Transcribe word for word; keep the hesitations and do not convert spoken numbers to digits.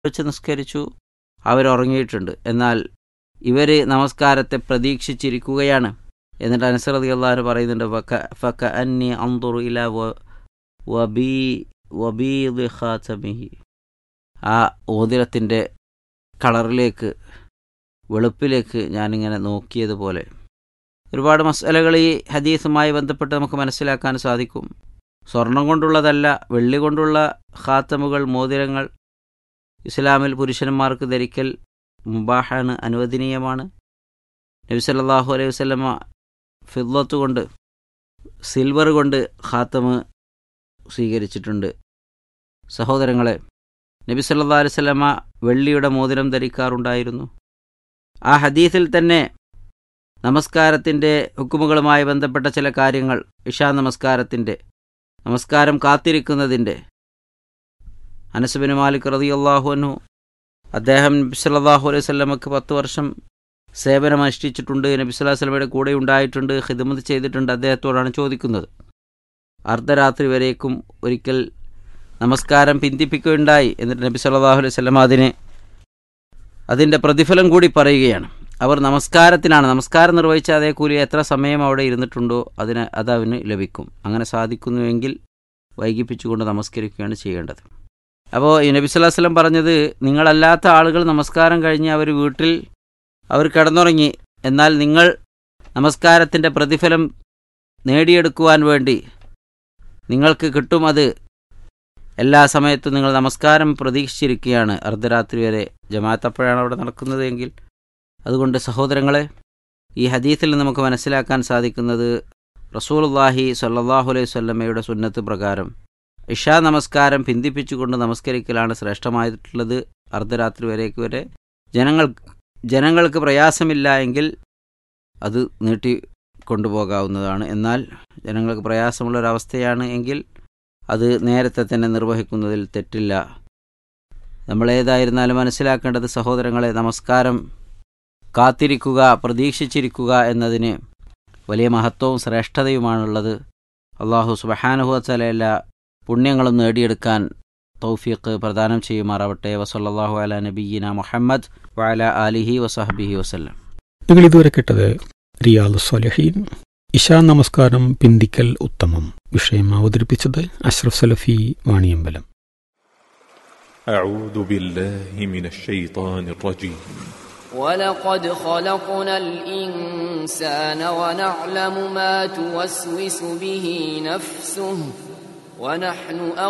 വെച്ച് നിസ്കരിച്ചു, അവരുറങ്ങിയിട്ടുണ്ട്. എന്നാൽ ഇവർ നമസ്കാരത്തെ പ്രതീക്ഷിച്ചിരിക്കുകയാണ്. എന്നിട്ട് അനസ് റളിയല്ലാഹു അൻഹു പറയുന്നുണ്ട്, ഫക ഫക അന്നി അൻദുറു ഇലാ വബീ വബീദി ഖാതമിഹി, ആ ഓതിരത്തിൻ്റെ കളറിലേക്ക്, വെളുപ്പിലേക്ക് ഞാനിങ്ങനെ നോക്കിയതുപോലെ. ഒരുപാട് മസ്അലകൾ ഈ ഹദീസുമായി ബന്ധപ്പെട്ട് നമുക്ക് മനസ്സിലാക്കാൻ സാധിക്കും. സ്വർണം കൊണ്ടുള്ളതല്ല, വെള്ളി കൊണ്ടുള്ള ഖാത്തമുകൾ, മോതിരങ്ങൾ ഇസ്ലാമിൽ പുരുഷന്മാർക്ക് ധരിക്കൽ മുബാഹാണ്, അനുവദനീയമാണ്. നബി സല്ലല്ലാഹു അലൈഹി വസല്ലമ ഫിദ്ദത്ത് കൊണ്ട്, സിൽവർ കൊണ്ട് ഖാത്തമ് സ്വീകരിച്ചിട്ടുണ്ട്. സഹോദരങ്ങളെ, നബി സല്ലല്ലാഹു അലൈഹി വസല്ലമ വെള്ളിയുടെ മോതിരം ധരിക്കാറുണ്ടായിരുന്നു. ആ ഹദീസിൽ തന്നെ നമസ്കാരത്തിൻ്റെ ഹുക്കുമുകളുമായി ബന്ധപ്പെട്ട ചില കാര്യങ്ങൾ, ഇശാ നമസ്കാരത്തിൻ്റെ, നമസ്കാരം കാത്തിരിക്കുന്നതിൻ്റെ, അനസ് ബിൻ മാലിക് റളിയല്ലാഹു അൻഹു അദ്ദേഹം നബി സല്ലല്ലാഹു അലൈഹി വസല്ലമക്ക് പത്ത് വർഷം സേവനം അനുഷ്ഠിച്ചിട്ടുണ്ട്, നബി സല്ലല്ലാഹു അലൈഹി വസല്ലമയുടെ കൂടെ ഉണ്ടായിട്ടുണ്ട്, ഖിദ്മത്ത് ചെയ്തിട്ടുണ്ട്. അദ്ദേഹത്തോടാണ് ചോദിക്കുന്നത്. അർദ്ധരാത്രി വരേക്കും ഒരിക്കൽ നമസ്കാരം പിന്തിപ്പിക്കുകയുണ്ടായി. എന്നിട്ട് നബി സല്ലല്ലാഹു അലൈഹി വസല്ലമ അതിന് അതിൻ്റെ പ്രതിഫലം കൂടി പറയുകയാണ്. അവർ നമസ്കാരത്തിനാണ്, നമസ്കാരം നിർവഹിച്ച അതേ കൂലി എത്ര സമയം അവിടെ ഇരുന്നിട്ടുണ്ടോ അതിന് അതവന് ലഭിക്കും. അങ്ങനെ സാധിക്കുന്നുവെങ്കിൽ വൈകിപ്പിച്ചുകൊണ്ട് നമസ്കരിക്കുകയാണ് ചെയ്യേണ്ടത്. അപ്പോൾ ഈ നബി സല്ലല്ലാഹു അലൈഹി വസല്ലം പറഞ്ഞത്, നിങ്ങളല്ലാത്ത ആളുകൾ നമസ്കാരം കഴിഞ്ഞ് അവർ വീട്ടിൽ അവർ കിടന്നുറങ്ങി, എന്നാൽ നിങ്ങൾ നമസ്കാരത്തിൻ്റെ പ്രതിഫലം നേടിയെടുക്കുവാൻ വേണ്ടി നിങ്ങൾക്ക് കിട്ടും. അത് എല്ലാ സമയത്തും നിങ്ങൾ നമസ്കാരം പ്രതീക്ഷിച്ചിരിക്കുകയാണ്, അർദ്ധരാത്രി വരെ. ജമാഅത്ത് അപ്പോഴാണ് അവിടെ നടക്കുന്നത് എങ്കിൽ. അതുകൊണ്ട് സഹോദരങ്ങളെ, ഈ ഹദീസിൽ നമുക്ക് മനസ്സിലാക്കാൻ സാധിക്കുന്നത്, റസൂലുള്ളാഹി സ്വല്ലല്ലാഹു അലൈഹി വസല്ലമയുടെ സുന്നത്ത് പ്രകാരം ഇശാ നമസ്കാരം പിന്തിപ്പിച്ചുകൊണ്ട് നമസ്കരിക്കലാണ് ശ്രേഷ്ഠമായിട്ടുള്ളത്. അർദ്ധരാത്രി വരേക്ക് വരെ ജനങ്ങൾ ജനങ്ങൾക്ക് പ്രയാസമില്ല എങ്കിൽ അത് നീട്ടി കൊണ്ടുപോകാവുന്നതാണ്. എന്നാൽ ജനങ്ങൾക്ക് പ്രയാസമുള്ളൊരവസ്ഥയാണ് എങ്കിൽ അത് നേരത്തെ തന്നെ നിർവഹിക്കുന്നതിൽ തെറ്റില്ല. നമ്മളേതായിരുന്നാലും മനസ്സിലാക്കേണ്ടത് സഹോദരങ്ങളെ, നമസ്കാരം കാത്തിരിക്കുക, പ്രതീക്ഷിച്ചിരിക്കുക എന്നതിന് വലിയ മഹത്വവും ശ്രേഷ്ഠതയുമാണുള്ളത്. അല്ലാഹു സുബ്ഹാനഹു വ തആല എല്ലാ പുണ്യങ്ങളും നേടിയെടുക്കാൻ തൗഫീഖ് പ്രദാനം ചെയ്യുമാറാവട്ടെ. വസല്ലല്ലാഹു അലാ നബിയ്യിന മുഹമ്മദ് വഅലാ ആലിഹി വസഹ്ബിഹി വസല്ലം. നിങ്ങൾ ഇതുവരെ കേട്ടത് റിയാദുസ് സ്വാലിഹീൻ, ഇശാ നമസ്കാരം പിന്തിക്കൽ ഉത്തമം. വിഷയം അവതരിപ്പിച്ചത് അഷ്റഫ് സലഫി വാണിയമ്പലം. أعوذ بالله من الشيطان الرجيم. ولقد خلقنا الإنسان ونعلم ما توسوس به نفسه ونحن